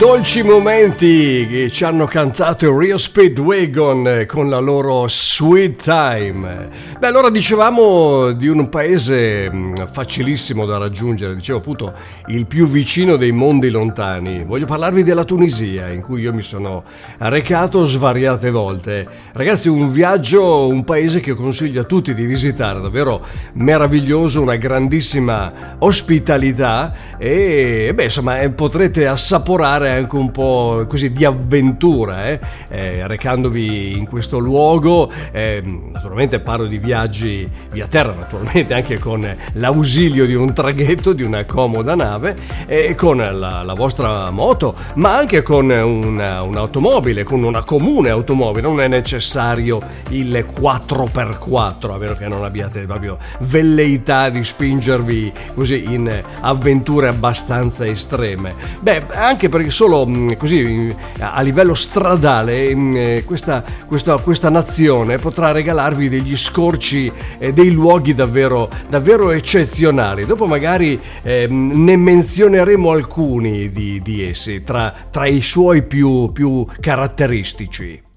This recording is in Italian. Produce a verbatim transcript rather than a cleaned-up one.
Dolci momenti che ci hanno cantato i Rio Speedwagon con la loro Sweet Time. Beh, allora dicevamo di un paese facilissimo da raggiungere, dicevo appunto il più vicino dei mondi lontani. Voglio parlarvi della Tunisia, in cui io mi sono recato svariate volte. Ragazzi, un viaggio, un paese che consiglio a tutti di visitare, davvero meraviglioso, una grandissima ospitalità e beh, insomma, potrete assaporare anche un po' così di avventura eh? Eh, recandovi in questo luogo. Eh, naturalmente parlo di viaggi via terra, naturalmente anche con l'ausilio di un traghetto, di una comoda nave e eh, con la, la vostra moto, ma anche con una, un'automobile, con una comune automobile. Non è necessario il quattro per quattro, a meno che non abbiate proprio velleità di spingervi così in avventure abbastanza estreme. Beh, anche perché solo così a livello stradale questa, questa, questa nazione potrà regalarvi degli scorci e dei luoghi davvero, davvero eccezionali. Dopo magari eh, ne menzioneremo alcuni di, di essi tra, tra i suoi più, più caratteristici.